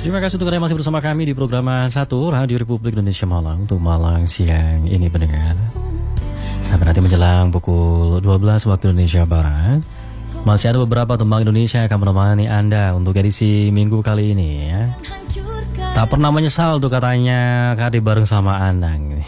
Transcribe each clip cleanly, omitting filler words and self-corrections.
Terima kasih untuk kalian masih bersama kami di program 1 Radio Republik Indonesia Malang untuk Malang siang ini pendengar. Sampai nanti menjelang pukul 12 waktu Indonesia Barat. Masih ada beberapa tembang Indonesia yang akan menemani Anda untuk edisi minggu kali ini ya. Tak pernah menyesal tuh katanya Kadi bareng sama Anang.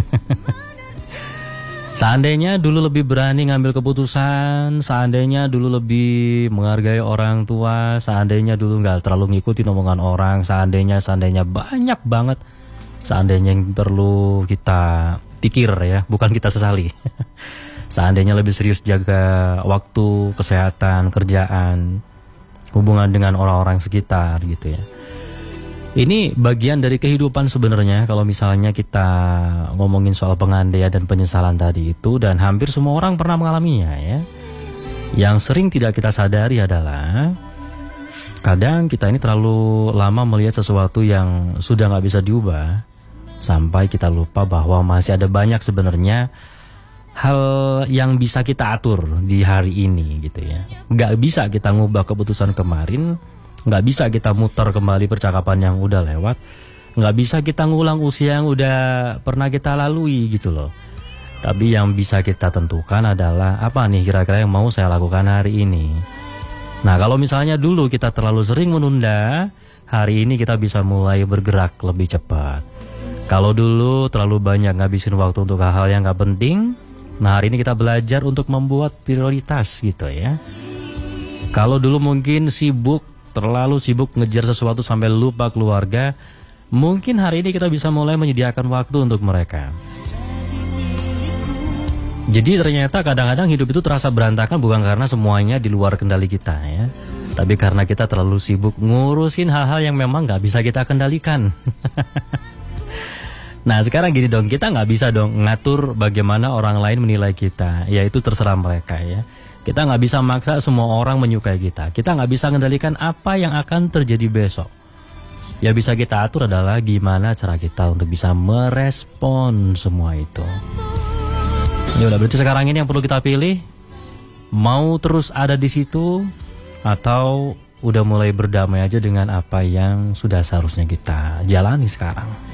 Seandainya dulu lebih berani ngambil keputusan, seandainya dulu lebih menghargai orang tua, seandainya dulu nggak terlalu ngikutin omongan orang, seandainya banyak banget, seandainya yang perlu kita pikir ya, bukan kita sesali. Seandainya lebih serius jaga waktu, kesehatan, kerjaan, hubungan dengan orang-orang sekitar gitu ya. Ini bagian dari kehidupan sebenarnya kalau misalnya kita ngomongin soal pengandaian dan penyesalan tadi itu, dan hampir semua orang pernah mengalaminya ya. Yang sering tidak kita sadari adalah kadang kita ini terlalu lama melihat sesuatu yang sudah nggak bisa diubah sampai kita lupa bahwa masih ada banyak sebenarnya hal yang bisa kita atur di hari ini gitu ya. Nggak bisa kita ngubah keputusan kemarin, nggak bisa kita muter kembali percakapan yang udah lewat, nggak bisa kita ngulang usia yang udah pernah kita lalui gitu loh. Tapi yang bisa kita tentukan adalah apa nih kira-kira yang mau saya lakukan hari ini. Nah kalau misalnya dulu kita terlalu sering menunda, hari ini kita bisa mulai bergerak lebih cepat. Kalau dulu terlalu banyak ngabisin waktu untuk hal-hal yang nggak penting, nah hari ini kita belajar untuk membuat prioritas gitu ya. Kalau dulu mungkin terlalu sibuk ngejar sesuatu sampai lupa keluarga, mungkin hari ini kita bisa mulai menyediakan waktu untuk mereka. Jadi ternyata kadang-kadang hidup itu terasa berantakan bukan karena semuanya di luar kendali kita ya, tapi karena kita terlalu sibuk ngurusin hal-hal yang memang gak bisa kita kendalikan. Nah sekarang gini dong, kita gak bisa dong ngatur bagaimana orang lain menilai kita, ya itu terserah mereka ya. Kita nggak bisa maksa semua orang menyukai kita. Kita nggak bisa mengendalikan apa yang akan terjadi besok. Yang bisa kita atur adalah gimana cara kita untuk bisa merespon semua itu. Ya udah, berarti sekarang ini yang perlu kita pilih, mau terus ada di situ atau udah mulai berdamai aja dengan apa yang sudah seharusnya kita jalani sekarang.